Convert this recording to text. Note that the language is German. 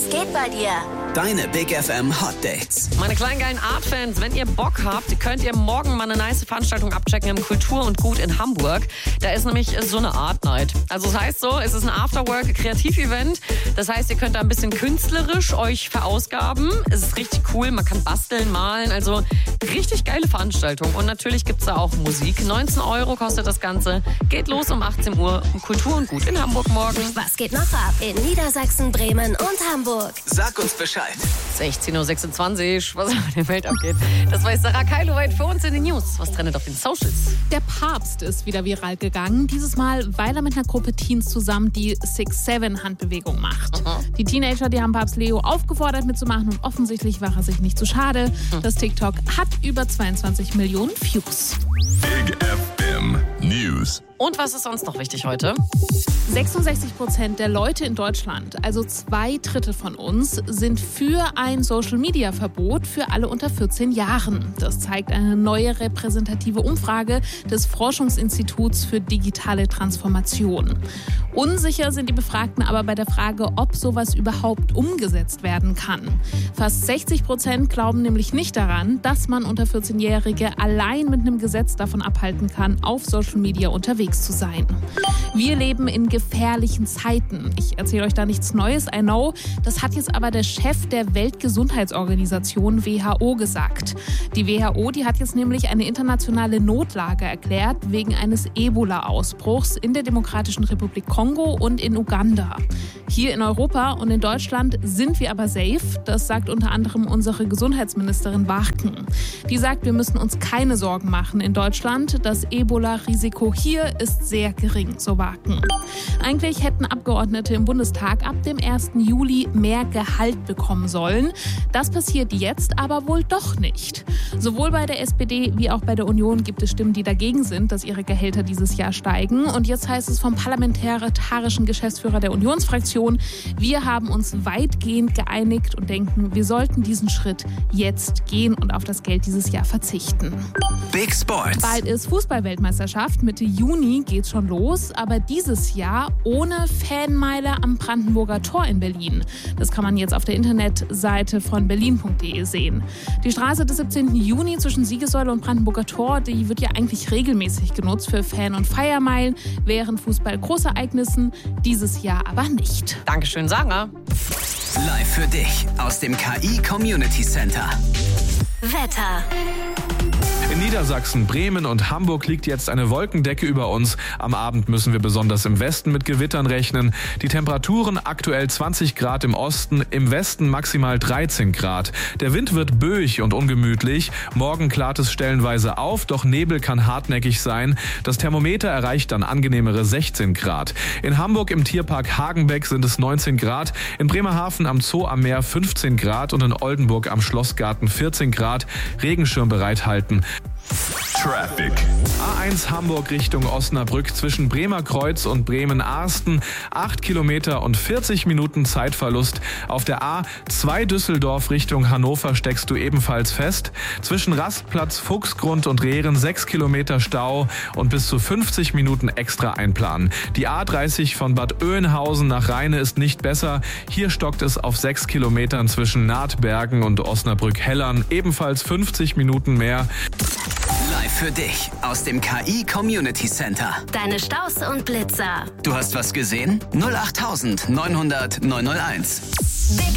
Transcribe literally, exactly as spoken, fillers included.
Was geht bei dir? Deine Big F M Hot Dates. Meine kleinen geilen Art-Fans, wenn ihr Bock habt, könnt ihr morgen mal eine nice Veranstaltung abchecken im Kultur und Gut in Hamburg. Da ist nämlich so eine Art Night. Also das heißt so, es ist ein Afterwork-Kreativ-Event. Das heißt, ihr könnt da ein bisschen künstlerisch euch verausgaben. Es ist richtig cool, man kann basteln, malen. Also richtig geile Veranstaltung. Und natürlich gibt's da auch Musik. neunzehn Euro kostet das Ganze. Geht los um achtzehn Uhr im Kultur und Gut in Hamburg morgen. Was geht noch ab in Niedersachsen, Bremen und Hamburg? Sag uns Bescheid. sechzehn Uhr sechsundzwanzig, was auf der Welt abgeht. Das weiß Sarah Keiloweit für uns in den News. Was trendet auf den Socials? Der Papst ist wieder viral gegangen. Dieses Mal, weil er mit einer Gruppe Teens zusammen die six seven Handbewegung macht. Aha. Die Teenager, die haben Papst Leo aufgefordert mitzumachen und offensichtlich war er sich nicht zu schade. Das TikTok hat über zweiundzwanzig Millionen Views. Big F M News. Und was ist sonst noch wichtig heute? sechsundsechzig Prozent der Leute in Deutschland, also zwei Drittel von uns, sind für ein Social-Media-Verbot für alle unter vierzehn Jahren. Das zeigt eine neue repräsentative Umfrage des Forschungsinstituts für digitale Transformation. Unsicher sind die Befragten aber bei der Frage, ob sowas überhaupt umgesetzt werden kann. Fast sechzig Prozent glauben nämlich nicht daran, dass man unter vierzehnjährige allein mit einem Gesetz davon abhalten kann, auf Social Media unterwegs zu sein. Wir leben in gefährlichen Zeiten. Ich erzähle euch da nichts Neues, I know. Das hat jetzt aber der Chef der Weltgesundheitsorganisation W H O gesagt. Die W H O, die hat jetzt nämlich eine internationale Notlage erklärt wegen eines Ebola-Ausbruchs in der Demokratischen Republik Kongo und in Uganda. Hier in Europa und in Deutschland sind wir aber safe. Das sagt unter anderem unsere Gesundheitsministerin Warken. Die sagt, wir müssen uns keine Sorgen machen in Deutschland. Das Ebola-Risiko hier ist sehr gering, so Warken. Eigentlich hätten Abgeordnete im Bundestag ab dem ersten Juli mehr Gehalt bekommen sollen. Das passiert jetzt aber wohl doch nicht. Sowohl bei der S P D wie auch bei der Union gibt es Stimmen, die dagegen sind, dass ihre Gehälter dieses Jahr steigen. Und jetzt heißt es vom parlamentarischen Geschäftsführer der Unionsfraktion, wir haben uns weitgehend geeinigt und denken, wir sollten diesen Schritt jetzt gehen und auf das Geld dieses Jahr verzichten. Big Sports. Bald ist Fußball-Weltmeisterschaft. Mitte Juni geht's schon los, aber dieses Jahr ohne Fanmeile am Brandenburger Tor in Berlin. Das kann man jetzt auf der Internetseite von berlin punkt de sehen. Die Straße des siebzehnten Juni zwischen Siegessäule und Brandenburger Tor, die wird ja eigentlich regelmäßig genutzt für Fan- und Feiermeilen während Fußball-Großereignissen, dieses Jahr aber nicht. Dankeschön, Sarah. Live für dich aus dem K I Community Center. Wetter. In Niedersachsen, Bremen und Hamburg liegt jetzt eine Wolkendecke über uns. Am Abend müssen wir besonders im Westen mit Gewittern rechnen. Die Temperaturen aktuell zwanzig Grad im Osten, im Westen maximal dreizehn Grad. Der Wind wird böig und ungemütlich. Morgen klart es stellenweise auf, doch Nebel kann hartnäckig sein. Das Thermometer erreicht dann angenehmere sechzehn Grad. In Hamburg im Tierpark Hagenbeck sind es neunzehn Grad, in Bremerhaven am Zoo am Meer fünfzehn Grad und in Oldenburg am Schlossgarten vierzehn Grad. Regenschirm bereithalten. Traffic. A eins Hamburg Richtung Osnabrück zwischen Bremerkreuz und Bremen-Arsten. acht Kilometer und vierzig Minuten Zeitverlust. Auf der A zwei Düsseldorf Richtung Hannover steckst du ebenfalls fest. Zwischen Rastplatz, Fuchsgrund und Rehren sechs Kilometer Stau und bis zu fünfzig Minuten extra einplanen. Die A dreißig von Bad Oeynhausen nach Rheine ist nicht besser. Hier stockt es auf sechs Kilometern zwischen Nahtbergen und Osnabrück-Hellern. Ebenfalls fünfzig Minuten mehr. Live für dich aus dem K I Community Center. Deine Staus und Blitzer. Du hast was gesehen? null acht neun null null neun null eins. Big